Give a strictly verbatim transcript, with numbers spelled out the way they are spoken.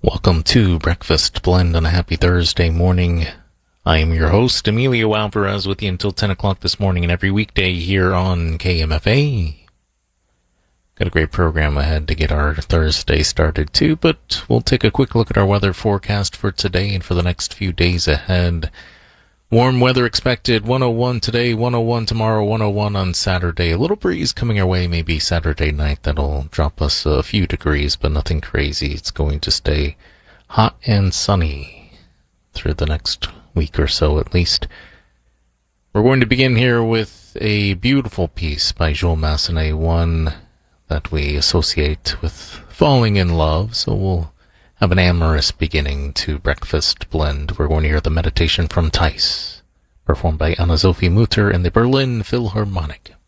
Welcome to Breakfast Blend on a happy Thursday morning. I am your host, Emilio Alvarez, with you until ten o'clock this morning and every weekday here on K M F A. Got a great program ahead to get our Thursday started too, but we'll take a quick look at our weather forecast for today and for the next few days ahead. Warm weather expected, one oh one today, one oh one tomorrow, one oh one on Saturday. A little breeze coming our way maybe Saturday night. That'll drop us a few degrees, but nothing crazy. It's going to stay hot and sunny through the next week or so at least. We're going to begin here with a beautiful piece by Jules Massenet, one that we associate with falling in love, so we'll have an amorous beginning to Breakfast Blend. We're going to hear the Meditation from Thais, performed by Anna-Sophie Mutter and the Berlin Philharmonic.